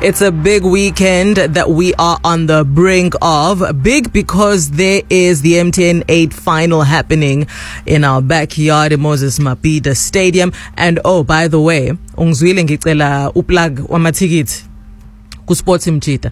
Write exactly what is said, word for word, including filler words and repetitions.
It's a big weekend that we are on the brink of. Big because there is the M T N eight final happening in our backyard at Moses Mabhida Stadium. And oh, by the way, ungizwile ngicela uplug wamathikiti ku Sports Mjita.